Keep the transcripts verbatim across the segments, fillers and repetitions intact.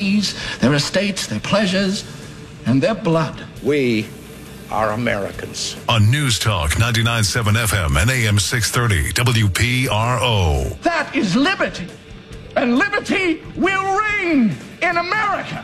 ease, their estates, their pleasures, and their blood. We are Americans. On News Talk ninety-nine point seven F M and A M six thirty W P R O. That is liberty. And liberty will reign in America.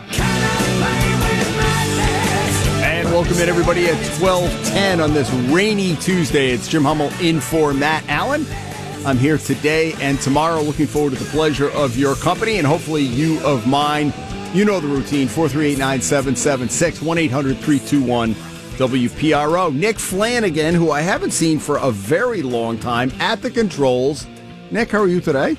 And welcome in, everybody, at twelve ten on this rainy Tuesday. It's Jim Hummel in for Matt Allen. I'm here today and tomorrow. Looking forward to the pleasure of your company and hopefully you of mine. You know the routine, four three eight, nine seven seven six, one eight hundred, three two one, W P R O. Nick Flanagan, who I haven't seen for a very long time, at the controls. Nick, how are you today?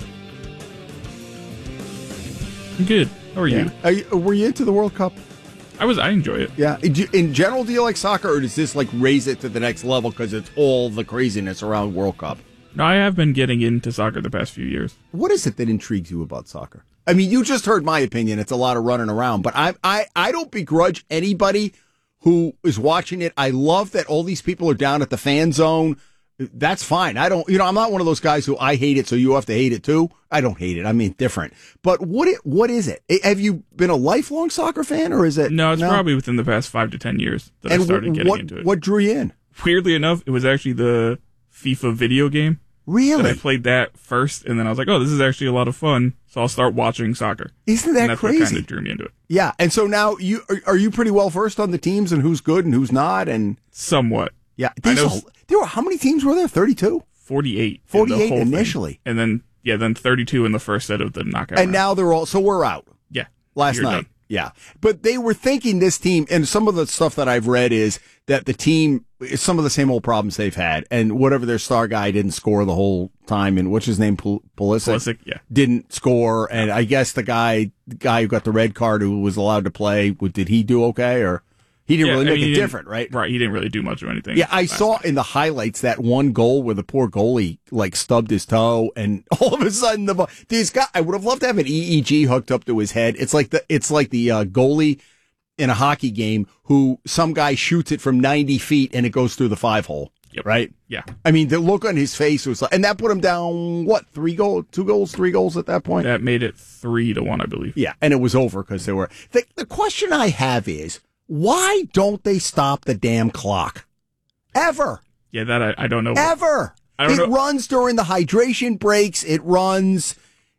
I'm good. How are yeah. you? Are you? Were you into the World Cup? I was. I enjoy it. Yeah. In general, do you like soccer, or does this like raise it to the next level because it's all the craziness around World Cup? No, I have been getting into soccer the past few years. What is it that intrigues you about soccer? I mean, you just heard my opinion. It's a lot of running around, but I, I, I don't begrudge anybody who is watching it. I love that all these people are down at the fan zone. That's fine. I don't, you know, I'm not one of those guys who I hate it, so you have to hate it too. I don't hate it. I mean, different. But what it, what is it? Have you been a lifelong soccer fan, or is it? No, it's no? probably within the past five to ten years that and I started getting what, into it. What drew you in? Weirdly enough, it was actually the FIFA video game. Really? That I played that first, and then I was like, oh, this is actually a lot of fun, so I'll start watching soccer. Isn't that and that's crazy? What kind of drew me into it. Yeah, and so now you are, are you pretty well versed on the teams and who's good and who's not? And somewhat. Yeah, these know, all, there were how many teams were there? thirty-two? forty-eight. forty-eight in initially. Thing. And then, yeah, then thirty-two in the first set of the knockout And round. now they're all, so we're out. Yeah. Last night. Done. Yeah. But they were thinking this team, and some of the stuff that I've read is that the team, some of the same old problems they've had, and whatever their star guy didn't score the whole time, and what's his name, Pul- Pulisic? Pulisic, yeah. Didn't score, and I guess the guy, the guy who got the red card who was allowed to play, did he do okay, or? He didn't yeah, really make I mean, it different, right? Right, he didn't really do much of anything. Yeah, I saw in the highlights that one goal where the poor goalie like stubbed his toe, and all of a sudden the these guys. I would have loved to have an E E G hooked up to his head. It's like the it's like the uh, goalie in a hockey game who some guy shoots it from ninety feet and it goes through the five hole. Yep. Right? Yeah. I mean, the look on his face was like, and that put him down. What three goals, two goals, three goals at that point? That made it three to one, I believe. Yeah, and it was over because there were. The, the question I have is, why don't they stop the damn clock? Ever. Yeah, that I, I don't know. Ever. I don't it know. runs during the hydration breaks. It runs.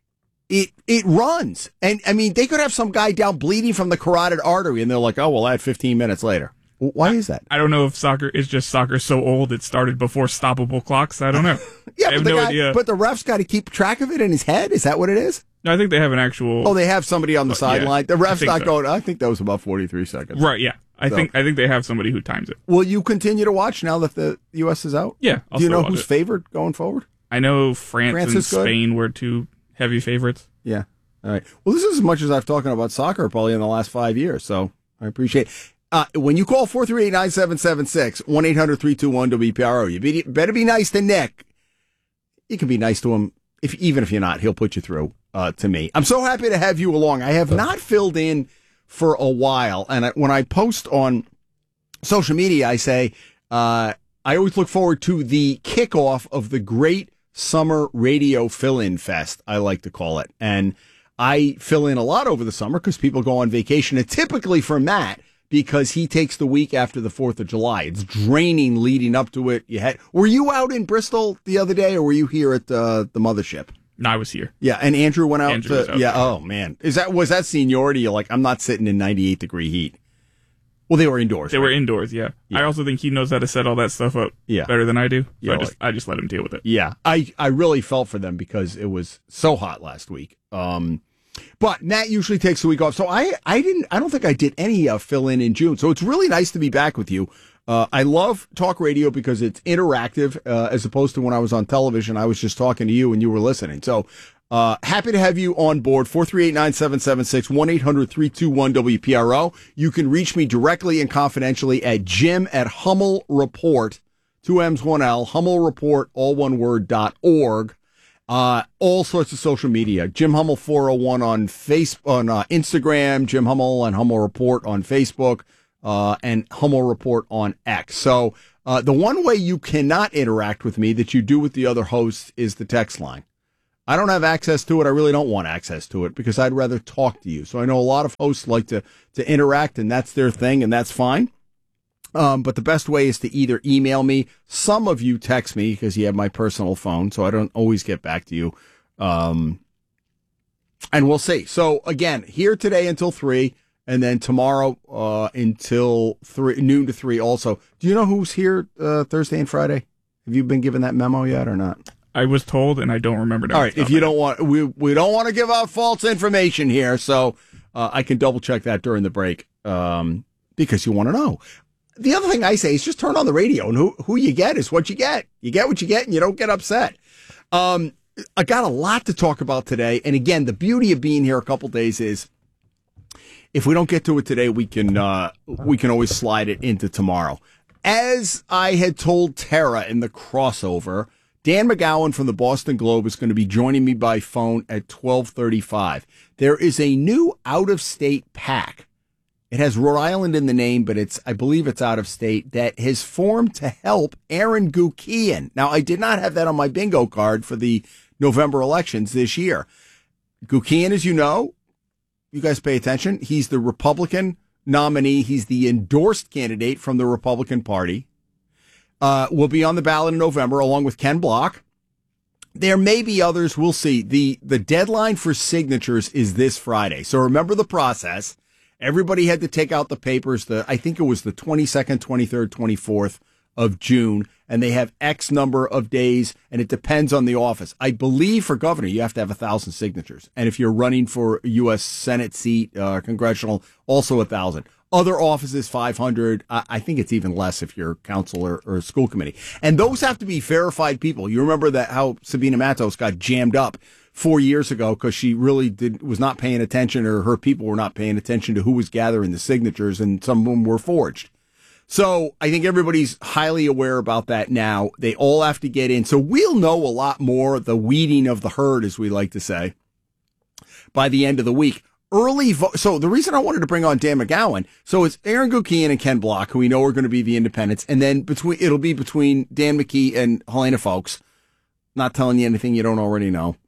It it runs. And, I mean, they could have some guy down bleeding from the carotid artery, and they're like, oh, well, add fifteen minutes later. Why is that? I don't know if soccer is just soccer so old it started before stoppable clocks. I don't know. yeah, I have but, the no guy, idea. but the ref's got to keep track of it in his head? Is that what it is? No, I think they have an actual. Oh, they have somebody on the uh, sideline. yeah, the ref's not so. going. I think that was about forty-three seconds. Right? Yeah, I so. think I think they have somebody who times it. Will you continue to watch now that the U S is out? Yeah. I'll Do you still know watch who's it. favored going forward? I know France, France and is good? Spain were two heavy favorites. Yeah. All right. Well, this is as much as I've talked about soccer probably in the last five years, so I appreciate it. Uh, when you call four three eight, nine seven seven six, one eight hundred, three two one, W P R O, you be, better be nice to Nick. You can be nice to him, if even if you're not. He'll put you through uh, to me. I'm so happy to have you along. I have not filled in for a while, and I, when I post on social media, I say uh, I always look forward to the kickoff of the great summer radio fill-in fest, I like to call it. And I fill in a lot over the summer because people go on vacation, and typically for Matt, because he takes the week after the fourth of July. It's draining leading up to it. You had, were you out in Bristol the other day, or were you here at uh, the mothership? No, I was here. Yeah, and Andrew went out. Andrew to, was out yeah, there. oh man, is that was that seniority? You're like, I'm not sitting in ninety-eight degree heat. Well, they were indoors. They right? were indoors. Yeah. Yeah. I also think he knows how to set all that stuff up. Yeah. better than I do. So Yeah, I just like- I just let him deal with it. Yeah, I, I really felt for them because it was so hot last week. Um, but Matt usually takes the week off, so I, I didn't. I don't think I did any uh, fill in in June. So it's really nice to be back with you. Uh, I love talk radio because it's interactive uh, as opposed to when I was on television. I was just talking to you and you were listening. So uh, happy to have you on board. four three eight, nine seven seven six, one eight hundred, three two one, W P R O. You can reach me directly and confidentially at Jim at Hummel Report, two M's, one L, Hummel Report, all one word, dot org. Uh, all sorts of social media. Jim Hummel four oh one on face on uh, Instagram, Jim Hummel and Hummel Report on Facebook, uh, and Hummel Report on X. So uh, the one way you cannot interact with me that you do with the other hosts is the text line. I don't have access to it. I really don't want access to it because I'd rather talk to you. So I know a lot of hosts like to, to interact, and that's their thing, and that's fine. Um, but the best way is to either email me. Some of you text me because you have my personal phone, so I don't always get back to you. Um, and we'll see. So again, here today until three, and then tomorrow uh, until three, noon to three. Also, do you know who's here uh, Thursday and Friday? Have you been given that memo yet or not? I was told, and I don't remember. All right, if you don't want, we we don't want to give out false information here, so uh, I can double check that during the break um, because you want to know. The other thing I say is just turn on the radio, and who who you get is what you get. You get what you get, and you don't get upset. Um, I got a lot to talk about today, and again, the beauty of being here a couple days is if we don't get to it today, we can uh, we can always slide it into tomorrow. As I had told Tara in the crossover, Dan McGowan from the Boston Globe is going to be joining me by phone at twelve thirty-five. There is a new out-of-state PAC. It has Rhode Island in the name, but it's I believe it's out of state, that has formed to help Aaron Gukian. Now, I did not have that on my bingo card for the November elections this year. Gukian, as you know, you guys pay attention, he's the Republican nominee. He's the endorsed candidate from the Republican Party. Uh, will be on the ballot in November along with Ken Block. There may be others. We'll see. The, the deadline for signatures is this Friday. So remember the process. Everybody had to take out the papers. The I think it was the twenty-second, twenty-third, twenty-fourth of June, and they have X number of days, and it depends on the office. I believe for governor, you have to have a thousand signatures, and if you're running for a U S Senate seat, uh, congressional, also a thousand. Other offices, five hundred. I, I think it's even less if you're council or, or school committee, and those have to be verified people. You remember that how Sabina Matos got jammed up four years ago because she really did was not paying attention, or her people were not paying attention to who was gathering the signatures, and some of them were forged. So I think everybody's highly aware about that now. They all have to get in. So we'll know a lot more, the weeding of the herd, as we like to say, by the end of the week. Early vote. So the reason I wanted to bring on Dan McGowan, so it's Aaron Gukian and Ken Block, who we know are going to be the independents, and then between it'll be between Dan McKee and Helena Foulkes. Not telling you anything you don't already know.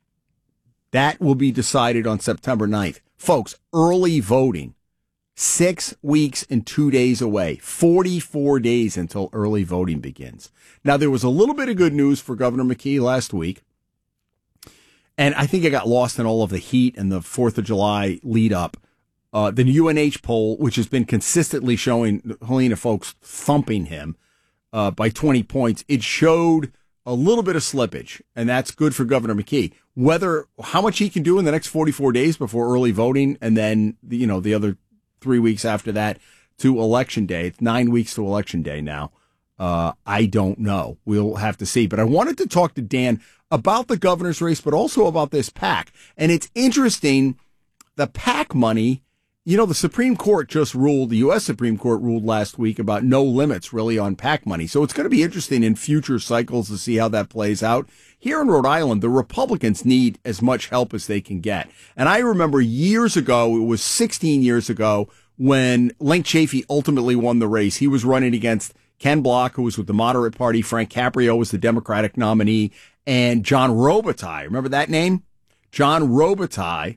That will be decided on September ninth. Folks, early voting, six weeks and two days away, forty-four days until early voting begins. Now, there was a little bit of good news for Governor McKee last week, and I think I got lost in all of the heat and the fourth of July lead up. Uh, the U N H poll, which has been consistently showing Helena Foulkes thumping him uh, by twenty points, it showed a little bit of slippage, and that's good for Governor McKee. Whether how much he can do in the next forty-four days before early voting, and then the, you know the other three weeks after that to election day. It's nine weeks to election day now. Uh, I don't know. We'll have to see. But I wanted to talk to Dan about the governor's race, but also about this PAC. And it's interesting, the PAC money. You know, the Supreme Court just ruled, the U S Supreme Court ruled last week about no limits really on PAC money. So it's going to be interesting in future cycles to see how that plays out. Here in Rhode Island, the Republicans need as much help as they can get. And I remember years ago, it was sixteen years ago, when Link Chafee ultimately won the race. He was running against Ken Block, who was with the moderate party. Frank Caprio was the Democratic nominee. And John Robitaille, remember that name? John Robitaille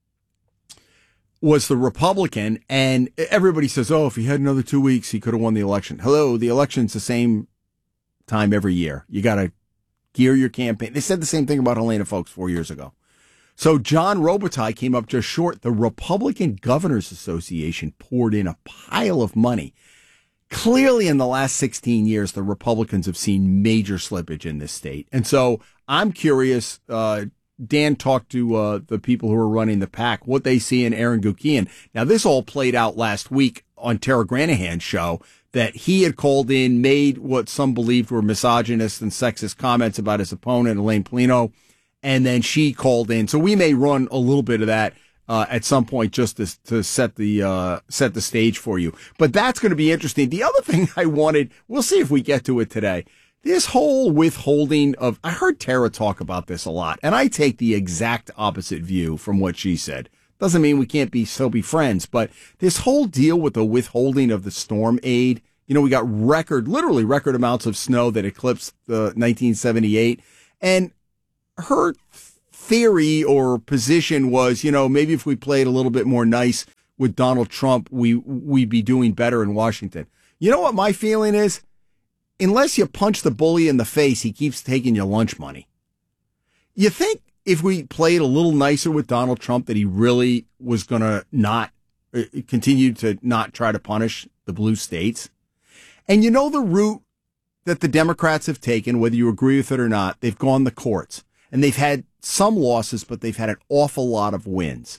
was the Republican, and everybody says, oh, if he had another two weeks, he could have won the election. Hello, the election's the same time every year. You got to gear your campaign. They said the same thing about Helena Foulkes four years ago. So John Robitaille came up just short. The Republican Governors Association poured in a pile of money. Clearly, in the last sixteen years, the Republicans have seen major slippage in this state. And so I'm curious, uh, Dan talked to uh, the people who are running the PAC, what they see in Aaron Gukian. Now, this all played out last week on Tara Granahan's show, that he had called in, made what some believed were misogynist and sexist comments about his opponent, Elaine Polino, and then she called in. So we may run a little bit of that uh, at some point just to, to set the uh, set the stage for you. But that's going to be interesting. The other thing I wanted, we'll see if we get to it today, this whole withholding of, I heard Tara talk about this a lot, and I take the exact opposite view from what she said. Doesn't mean we can't be still be friends, but this whole deal with the withholding of the storm aid, you know, we got record, literally record amounts of snow that eclipsed the nineteen seventy-eight, and her theory or position was, you know, maybe if we played a little bit more nice with Donald Trump, we, we'd be doing better in Washington. You know what my feeling is? Unless you punch the bully in the face, he keeps taking your lunch money. You think if we played a little nicer with Donald Trump that he really was going to not uh, continue to not try to punish the blue states? And you know the route that the Democrats have taken, whether you agree with it or not, they've gone the courts. And they've had some losses, but they've had an awful lot of wins.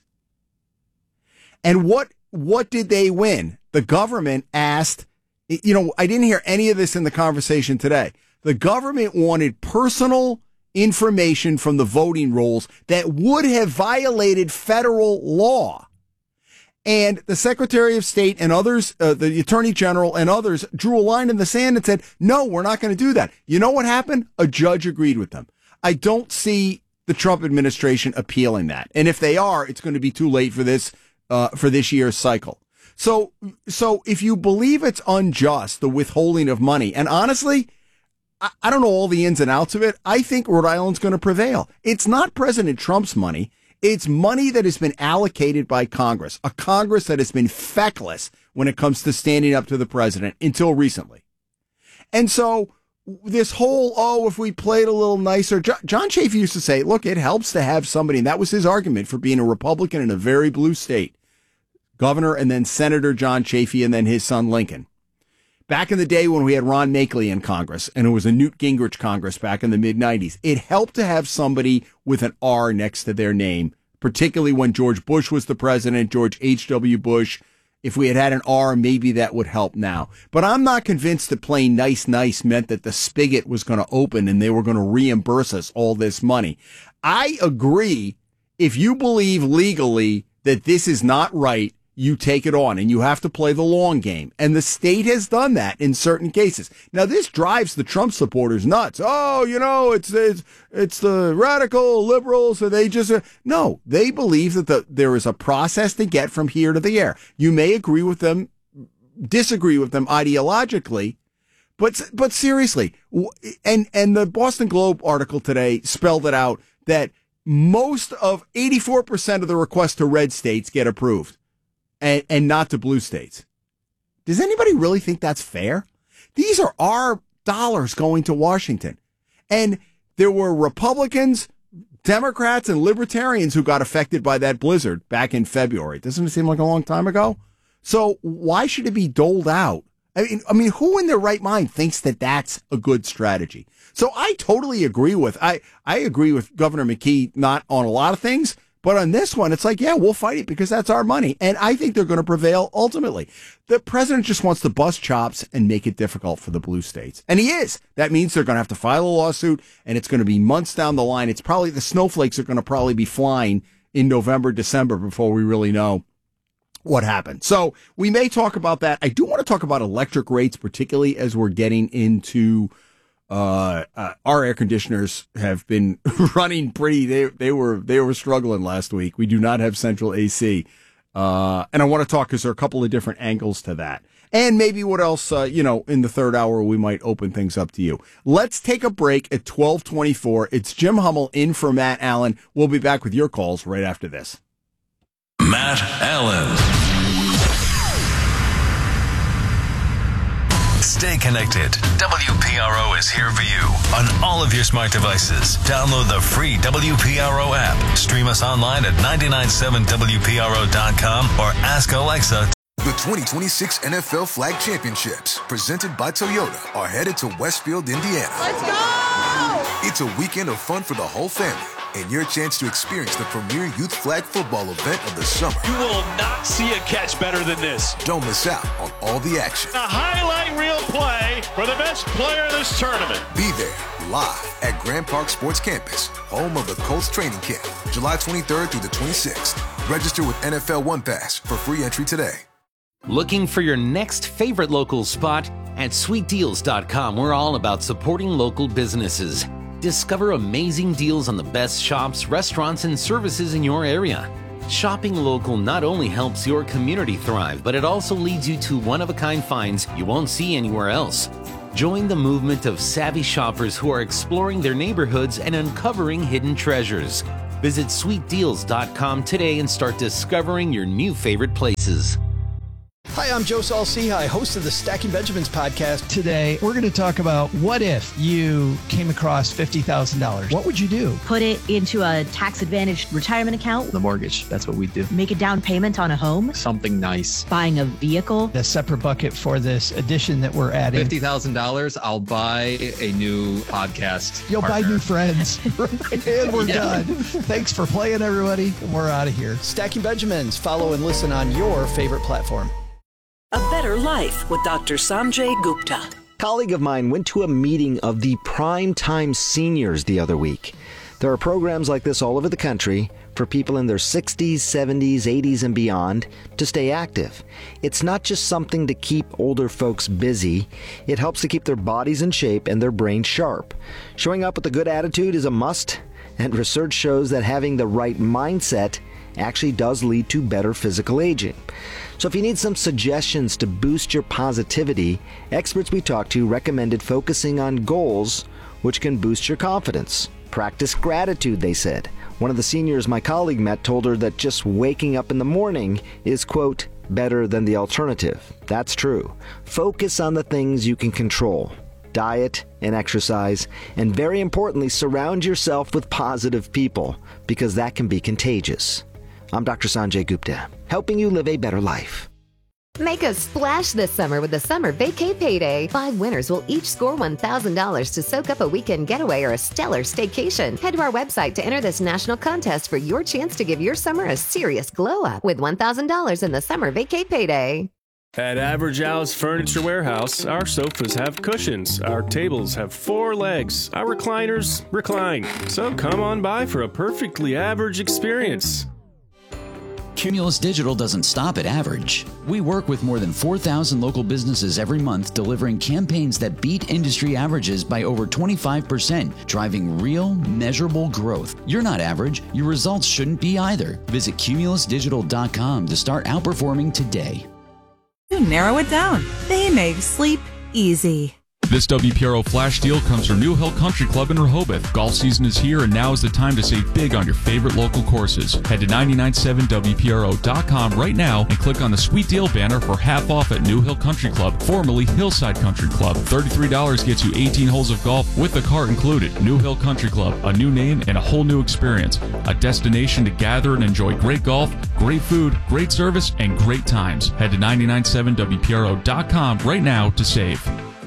And what what did they win? The government asked, you know, I didn't hear any of this in the conversation today. The government wanted personal information from the voting rolls that would have violated federal law. And the Secretary of State and others, uh, the Attorney General and others drew a line in the sand and said, no, we're not going to do that. You know what happened? A judge agreed with them. I don't see the Trump administration appealing that. And if they are, it's going to be too late for this, uh, for this year's cycle. So, so if you believe it's unjust, the withholding of money, and honestly, I, I don't know all the ins and outs of it. I think Rhode Island's going to prevail. It's not President Trump's money. It's money that has been allocated by Congress, a Congress that has been feckless when it comes to standing up to the president until recently. And so this whole, oh, if we played a little nicer, John Chafee used to say, look, it helps to have somebody, and that was his argument for being a Republican in a very blue state, Governor and then Senator John Chafee and then his son Lincoln. Back in the day when we had Ron Makeley in Congress, and it was a Newt Gingrich Congress back in the mid nineties, it helped to have somebody with an R next to their name, particularly when George Bush was the president, George H W. Bush. If we had had an R, maybe that would help now. But I'm not convinced that playing nice, nice meant that the spigot was going to open and they were going to reimburse us all this money. I agree. If you believe legally that this is not right, you take it on and you have to play the long game. And the state has done that in certain cases. Now, this drives the Trump supporters nuts. Oh, you know, it's it's, it's the radical liberals. So they just, uh, no, they believe that the, there is a process to get from here to there. You may agree with them, disagree with them ideologically, but, but seriously, and, and the Boston Globe article today spelled it out that most of eighty-four percent of the requests to red states get approved. And, and not to blue states. Does anybody really think that's fair? These are our dollars going to Washington. And there were Republicans, Democrats, and Libertarians who got affected by that blizzard back in February. Doesn't it seem like a long time ago? So why should it be doled out? I mean, I mean, who in their right mind thinks that that's a good strategy? So I totally agree with, I, I agree with Governor McKee, not on a lot of things. But on this one, it's like, yeah, we'll fight it because that's our money. And I think they're going to prevail ultimately. The president just wants to bust chops and make it difficult for the blue states. And he is. That means they're going to have to file a lawsuit, and it's going to be months down the line. It's probably, the snowflakes are going to probably be flying in November, December before we really know what happened. So we may talk about that. I do want to talk about electric rates, particularly as we're getting into Uh, uh, our air conditioners have been running pretty, they, they were, they were struggling last week. We do not have central A C. Uh, and I want to talk because there are a couple of different angles to that. And maybe what else, uh, you know, in the third hour, we might open things up to you. Let's take a break at twelve twenty-four. It's Jim Hummel in for Matt Allen. We'll be back with your calls right after this. Matt Allen. Stay connected. W P R O is here for you on all of your smart devices. Download the free W P R O app. Stream us online at nine nine seven W P R O dot com or ask Alexa. The twenty twenty-six N F L Flag Championships, presented by Toyota, are headed to Westfield, Indiana. Let's go! It's a weekend of fun for the whole family and your chance to experience the premier youth flag football event of the summer. You will not see a catch better than this. Don't miss out on all the action. A highlight reel play for the best player of this tournament. Be there live at Grand Park Sports Campus, home of the Colts training camp, July twenty-third through the twenty-sixth. Register with N F L One Pass for free entry today. Looking for your next favorite local spot? At sweet deals dot com, we're all about supporting local businesses. Discover amazing deals on the best shops, restaurants, and services in your area. Shopping local not only helps your community thrive, but it also leads you to one-of-a-kind finds you won't see anywhere else. Join the movement of savvy shoppers who are exploring their neighborhoods and uncovering hidden treasures. Visit sweet deals dot com today and start discovering your new favorite places. Hi, I'm Joe Saul-Sehy, host of the Stacking Benjamins podcast. Today, we're going to talk about what if you came across fifty thousand dollars. What would you do? Put it into a tax-advantaged retirement account. The mortgage, that's what we do. Make a down payment on a home. Something nice. Buying a vehicle. A separate bucket for this addition that we're adding. fifty thousand dollars, I'll buy a new podcast You'll partner. buy new friends. And we're Yeah. done. Thanks for playing, everybody. We're out of here. Stacking Benjamins. Follow and listen on your favorite platform. A Better Life with Doctor Sanjay Gupta. A colleague of mine went to a meeting of the Primetime Seniors the other week. There are programs like this all over the country for people in their sixties, seventies, eighties, and beyond to stay active. It's not just something to keep older folks busy. It helps to keep their bodies in shape and their brains sharp. Showing up with a good attitude is a must, and research shows that having the right mindset actually does lead to better physical aging. So if you need some suggestions to boost your positivity, experts we talked to recommended focusing on goals which can boost your confidence. Practice gratitude, they said. One of the seniors my colleague met told her that just waking up in the morning is, quote, better than the alternative. That's true. Focus on the things you can control. Diet and exercise, and very importantly, surround yourself with positive people, because that can be contagious. I'm Doctor Sanjay Gupta, helping you live a better life. Make a splash this summer with the Summer Vacay Payday. Five winners will each score one thousand dollars to soak up a weekend getaway or a stellar staycation. Head to our website to enter this national contest for your chance to give your summer a serious glow-up with one thousand dollars in the Summer Vacay Payday. At Average Al's Furniture Warehouse, our sofas have cushions, our tables have four legs, our recliners recline. So come on by for a perfectly average experience. Cumulus Digital doesn't stop at average. We work with more than four thousand local businesses every month, delivering campaigns that beat industry averages by over twenty-five percent, driving real, measurable growth. You're not average. Your results shouldn't be either. Visit cumulus digital dot com to start outperforming today. To narrow it down, they make sleep easy. This W P R O flash deal comes from New Hill Country Club in Rehoboth. Golf season is here, and now is the time to save big on your favorite local courses. Head to nine nine seven W P R O dot com right now and click on the Sweet Deal banner for half off at New Hill Country Club, formerly Hillside Country Club. thirty-three dollars gets you eighteen holes of golf with the cart included. New Hill Country Club, a new name and a whole new experience. A destination to gather and enjoy great golf, great food, great service, and great times. Head to nine nine seven W P R O dot com right now to save.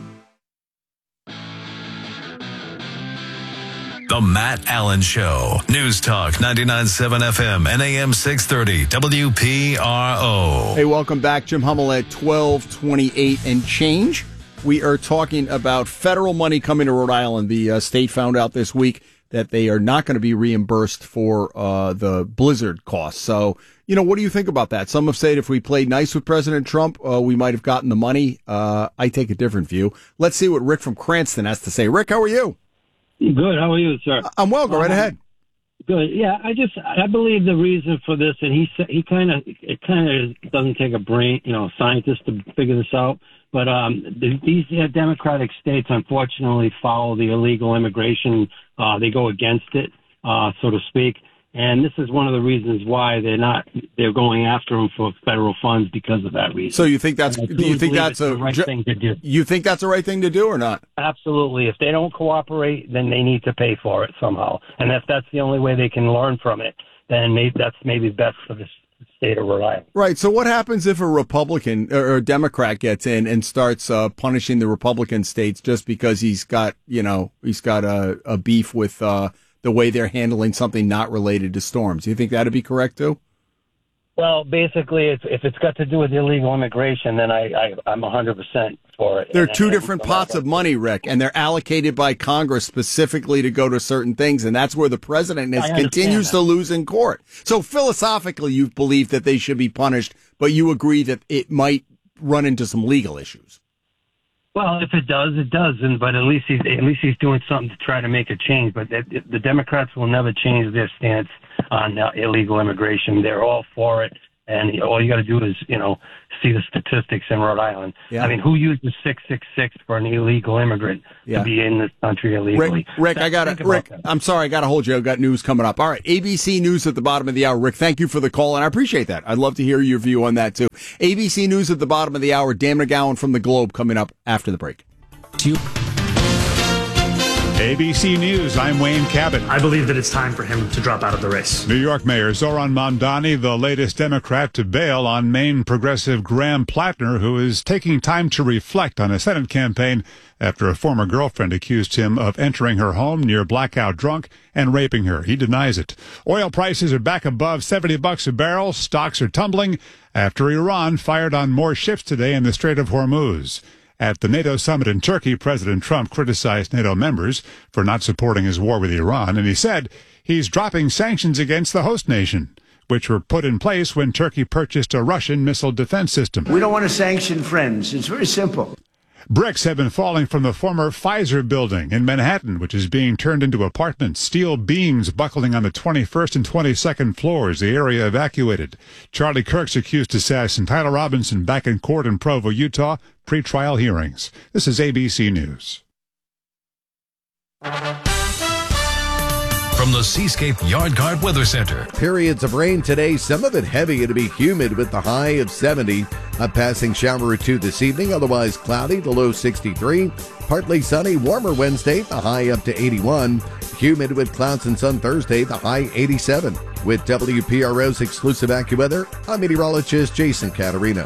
The Matt Allen Show. News Talk ninety-nine point seven F M and A M six thirty W P R O. Hey, welcome back. Jim Hummel at twelve twenty-eight and change. We are talking about federal money coming to Rhode Island. The uh, state found out this week that they are not going to be reimbursed for uh, the blizzard costs. So, you know, what do you think about that? Some have said if we played nice with President Trump, uh, we might have gotten the money. Uh, I take a different view. Let's see what Rick from Cranston has to say. Rick, how are you? Good. How are you, sir? I'm well. Go right ahead. Good. Yeah, I just I believe the reason for this, and he he kind of it kind of doesn't take a brain, you know, scientist to figure this out. But um, the, these uh, Democratic states, unfortunately, follow the illegal immigration. Uh, they go against it, uh, so to speak. And this is one of the reasons why they're not they're going after them for federal funds because of that reason. So you think that's do you think that's a the right thing to do? You think that's the right thing to do or not? Absolutely. If they don't cooperate, then they need to pay for it somehow. And if that's the only way they can learn from it, then maybe that's maybe best for the state of Rhode Island. Right. So what happens if a Republican or a Democrat gets in and starts uh, punishing the Republican states just because he's got you know he's got a, a beef with uh, the way they're handling something not related to storms? Do you think that'd be correct too? Well, basically, it's, if it's got to do with illegal immigration, then I, I, I'm one hundred percent for it. There are and, two and different pots of money, Rick, and they're allocated by Congress specifically to go to certain things, and that's where the president is, continues to lose in court. So philosophically, you believe that they should be punished, but you agree that it might run into some legal issues. Well, if it does, it does, and but at least he's at least he's doing something to try to make a change. But the, the Democrats will never change their stance on uh, illegal immigration. They're all for it, And all you got to do is, you know, see the statistics in Rhode Island. Yeah. I mean, who uses six six six for an illegal immigrant Yeah. to be in this country illegally? Rick, Rick I got to Rick. that. I'm sorry, I got to hold you. I've got news coming up. All right, A B C News at the bottom of the hour. Rick, thank you for the call, and I appreciate that. I'd love to hear your view on that too. A B C News at the bottom of the hour. Dan McGowan from the Globe coming up after the break. To you. A B C News, I'm Wayne Cabot. I believe that it's time for him to drop out of the race. New York Mayor Zoran Mamdani, the latest Democrat to bail on Maine progressive Graham Plattner, who is taking time to reflect on a Senate campaign after a former girlfriend accused him of entering her home near blackout drunk and raping her. He denies it. Oil prices are back above seventy bucks a barrel. Stocks are tumbling after Iran fired on more ships today in the Strait of Hormuz. At the NATO summit in Turkey, President Trump criticized NATO members for not supporting his war with Iran, and he said he's dropping sanctions against the host nation, which were put in place when Turkey purchased a Russian missile defense system. We don't want to sanction friends. It's very simple. Bricks have been falling from the former Pfizer building in Manhattan, which is being turned into apartments. Steel beams buckling on the twenty-first and twenty-second floors, the area evacuated. Charlie Kirk's accused assassin Tyler Robinson back in court in Provo, Utah, pre-trial hearings. This is A B C News. From the Seascape Yard Guard Weather Center. Periods of rain today, some of it heavy. It'll be humid with the high of seventy. A passing shower or two this evening, otherwise cloudy, the low sixty-three. Partly sunny, warmer Wednesday, the high up to eighty-one. Humid with clouds and sun Thursday, the high eighty-seven. With W P R O's exclusive AccuWeather, I'm meteorologist Jason Caterino.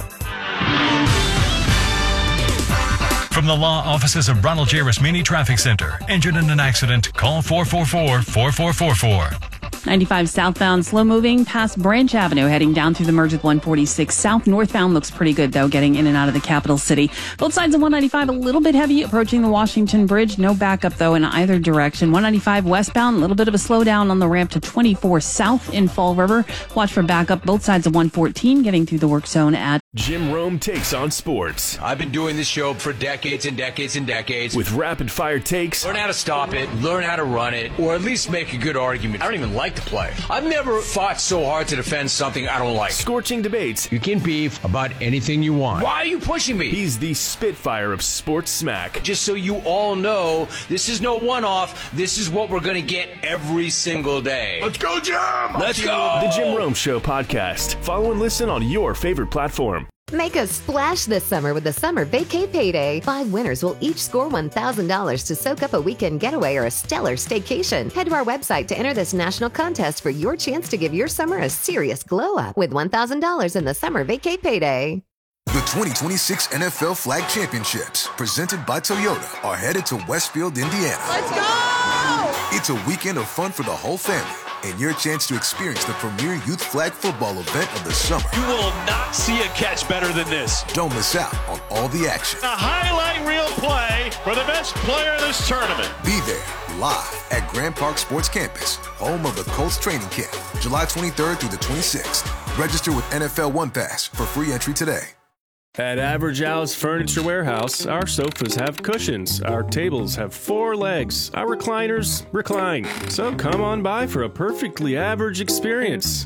From the law offices of Ronald J. Rasmini Traffic Center. Injured in an accident? Call four four four, four four four four. ninety-five southbound, slow moving past Branch Avenue, heading down through the merge with one forty-six south. Northbound looks pretty good, though, getting in and out of the capital city. Both sides of one ninety-five, a little bit heavy approaching the Washington Bridge. No backup, though, in either direction. one ninety-five westbound, a little bit of a slowdown on the ramp to twenty-four south in Fall River. Watch for backup both sides of one fourteen, getting through the work zone at Jim Rome takes on sports. I've been doing this show for decades and decades and decades. With rapid-fire takes. Learn how to stop it, learn how to run it, or at least make a good argument. I don't even like to play. I've never fought so hard to defend something I don't like. Scorching debates. You can beef about anything you want. Why are you pushing me? He's the Spitfire of sports smack. Just so you all know, this is no one-off. This is what we're going to get every single day. Let's go, Jim! Let's go! The Jim Rome Show podcast. Follow and listen on your favorite platform. Make a splash this summer with the Summer Vacay Payday. Five winners will each score one thousand dollars to soak up a weekend getaway or a stellar staycation. Head to our website to enter this national contest for your chance to give your summer a serious glow up with one thousand dollars in the Summer Vacay Payday. The twenty twenty-six N F L Flag Championships, presented by Toyota, are headed to Westfield, Indiana. Let's go! It's a weekend of fun for the whole family, and your chance to experience the premier youth flag football event of the summer. You will not see a catch better than this. Don't miss out on all the action. A highlight reel play for the best player in this tournament. Be there, live at Grand Park Sports Campus, home of the Colts training camp, July twenty-third through the twenty-sixth. Register with N F L One Pass for free entry today. At Average Al's Furniture Warehouse, our sofas have cushions, our tables have four legs, our recliners recline. So come on by for a perfectly average experience.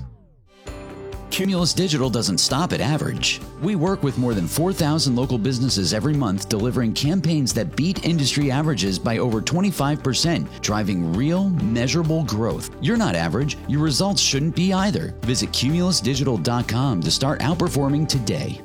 Cumulus Digital doesn't stop at average. We work with more than four thousand local businesses every month, delivering campaigns that beat industry averages by over twenty-five percent, driving real, measurable growth. You're not average. Your results shouldn't be either. Visit cumulus digital dot com to start outperforming today.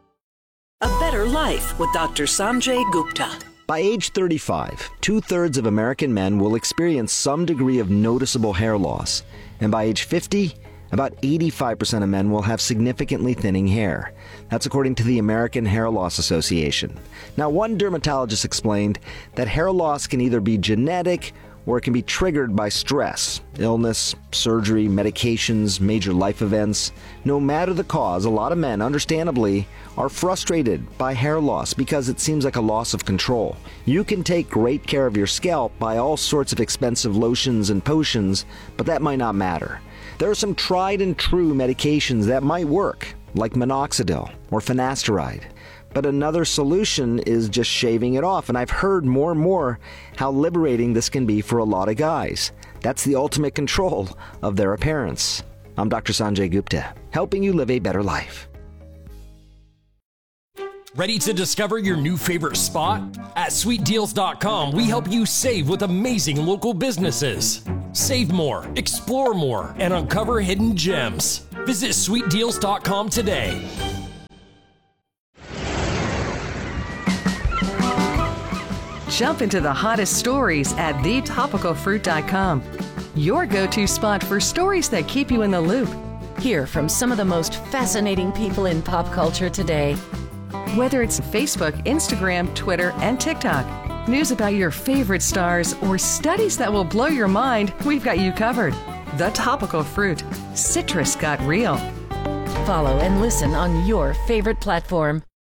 A Better Life with Doctor Sanjay Gupta. By age thirty-five, two-thirds of American men will experience some degree of noticeable hair loss. And by age fifty, about eighty-five percent of men will have significantly thinning hair. That's according to the American Hair Loss Association. Now, one dermatologist explained that hair loss can either be genetic or it can be triggered by stress, illness, surgery, medications, major life events. No matter the cause, a lot of men, understandably, are frustrated by hair loss because it seems like a loss of control. You can take great care of your scalp by all sorts of expensive lotions and potions, but that might not matter. There are some tried and true medications that might work, like minoxidil or finasteride. But another solution is just shaving it off, and I've heard more and more how liberating this can be for a lot of guys. That's the ultimate control of their appearance. I'm Doctor Sanjay Gupta, helping you live a better life. Ready to discover your new favorite spot? At sweet deals dot com, we help you save with amazing local businesses. Save more, explore more, and uncover hidden gems. Visit sweet deals dot com today. Jump into the hottest stories at the topical fruit dot com. Your go-to spot for stories that keep you in the loop. Hear from some of the most fascinating people in pop culture today. Whether it's Facebook, Instagram, Twitter, and TikTok, news about your favorite stars, or studies that will blow your mind, we've got you covered. The Topical Fruit. Citrus got real. Follow and listen on your favorite platform.